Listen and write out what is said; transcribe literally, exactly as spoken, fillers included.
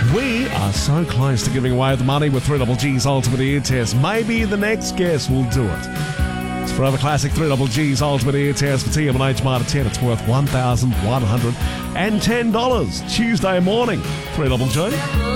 We are so close to giving away the money with three G's Ultimate Ear Test. Maybe the next guest will do it. It's Forever Classic three G's Ultimate Ear Test for T M and H Marta ten. It's worth one thousand one hundred ten dollars Tuesday morning. three G.